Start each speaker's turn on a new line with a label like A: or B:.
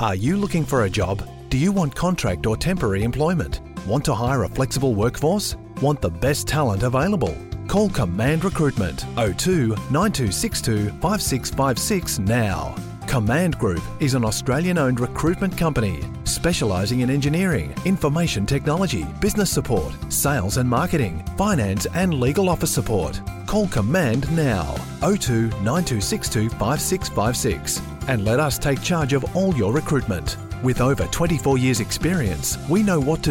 A: Are you looking for a job? Do you want contract or temporary employment? Want to hire a flexible workforce? Want the best talent available? Call Command Recruitment 02 9262 5656 now. Command Group is an Australian-owned recruitment company specialising in engineering, information technology, business support, sales and marketing, finance and legal office support. Call Command now 02 9262 5656 and let us take charge of all your recruitment. With over 24 years experience, we know what to